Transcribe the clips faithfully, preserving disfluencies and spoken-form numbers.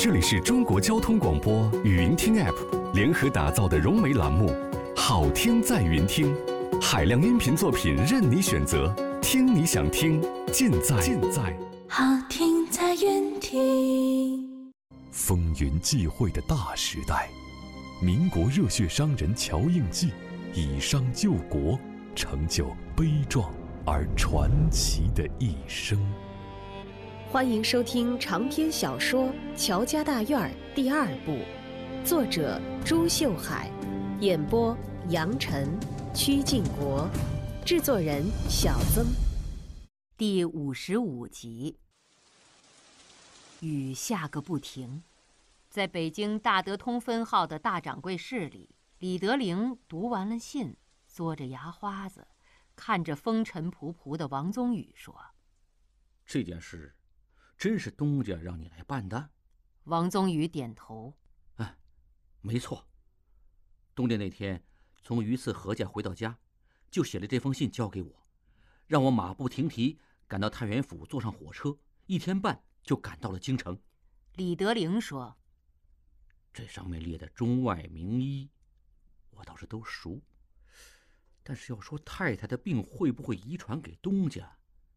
这里是中国交通广播语音听 App 联合打造的融媒栏目《好听在云听》，海量音频作品任你选择，听你想听，尽在尽在好听在云听。 风云际会的大时代，民国热血商人乔应记以商救国，成就悲壮而传奇的一生。 欢迎收听长篇小说《乔家大院》第二部，作者朱秀海，演播杨晨、曲靖国，制作人小曾。 第五十五集。雨下个不停，在北京大德通分号的大掌柜室里，李德龄读完了信，嘬着牙花子，看着风尘仆仆的王宗宇说：“ 这件事真是东家让你来办的？” 王宗宇点头：“ 哎，没错。东家那天从榆次何家回到家，就写了这封信交给我，让我马不停蹄赶到太原府，坐上火车，一天半就赶到了京城。” 李德龄说：“ 这上面列的中外名医，我倒是都熟，但是要说太太的病会不会遗传给东家，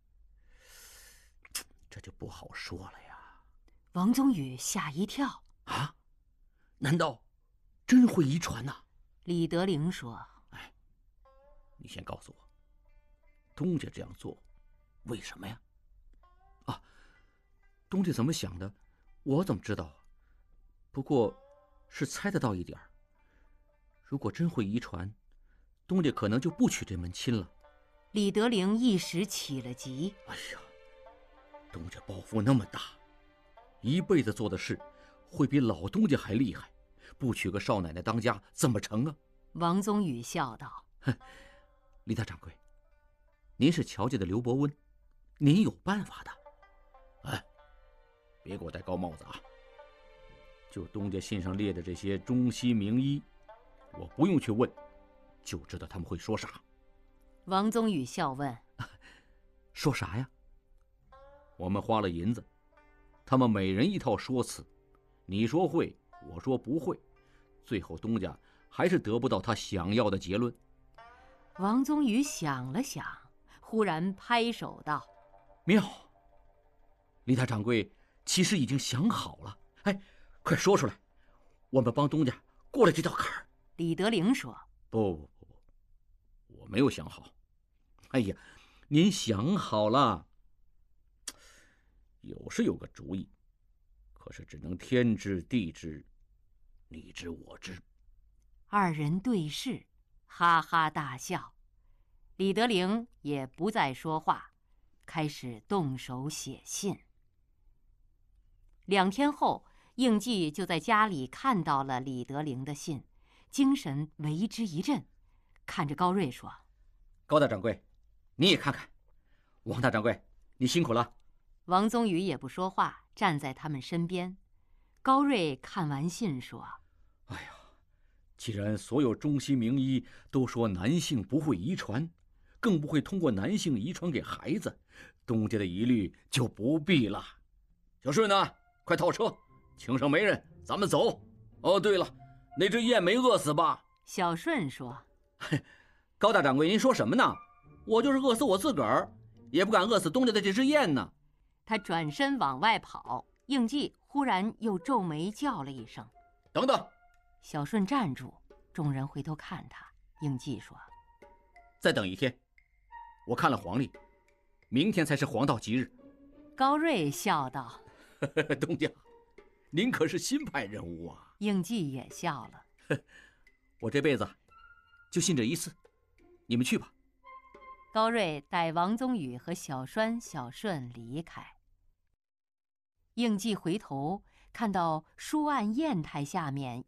这就不好说了呀。” 王宗宇吓一跳：“ 啊，难道真会遗传呐？” 李德龄说：“ 哎，你先告诉我，东家这样做为什么呀？啊，东家怎么想的，我怎么知道啊？不过是猜得到一点儿。如果真会遗传，东家可能就不娶这门亲了。” 李德龄一时起了急：“ 哎呀，东家抱负那么大，一辈子做的事会比老东家还厉害，不娶个少奶奶当家怎么成啊？” 王宗宇笑道：“ 哼，李大掌柜，您是乔家的刘伯温，您有办法的。哎，别给我戴高帽子啊！就东家信上列的这些中西名医，我不用去问，就知道他们会说啥。” 王宗宇笑问：“ 说啥呀？”“我们花了银子，他们每人一套说辞，你说会，我说不会，最后东家还是得不到他想要的结论。” 王宗宇想了想，忽然拍手道：“ 妙！李大掌柜其实已经想好了，哎，快说出来，我们帮东家过了这道坎儿。” 李德龄说：“ 不不不不，我没有想好。哎呀，您想好了。有是有个主意，可是只能天知地知，你知我知。” 二人对视，哈哈大笑。李德龄也不再说话，开始动手写信。两天后，应记就在家里看到了李德龄的信，精神为之一振，看着高瑞说：“ 高大掌柜，你也看看。王大掌柜，你辛苦了。” 王宗宇也不说话，站在他们身边。高瑞看完信说：“ 哎呀，既然所有中西名医都说男性不会遗传，更不会通过男性遗传给孩子，东家的疑虑就不必了。小顺呢，快套车，请上媒人，咱们走。哦，对了，那只雁没饿死吧？” 小顺说：“ 高大掌柜，您说什么呢？我就是饿死我自个儿，也不敢饿死东家的这只雁呢。” 他转身往外跑，应记忽然又皱眉叫了一声：“ 等等！” 小顺站住，众人回头看他。应记说：“ 再等一天，我看了黄历，明天才是黄道吉日。” 高瑞笑道：“ 东家，您可是新派人物啊！” 应记也笑了：“ 我这辈子就信这一次，你们去吧。” 高瑞带王宗宇和小栓、小顺离开。应记回头看到书案砚台下面